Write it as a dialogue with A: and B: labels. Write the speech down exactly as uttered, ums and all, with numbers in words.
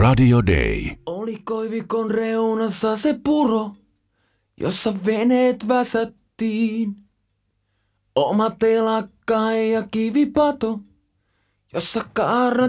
A: Radio Day.
B: Oli koivikon reunassa se puro, jossa veneet väsättiin. Oma telakka ja kivipato, jossa kaarnat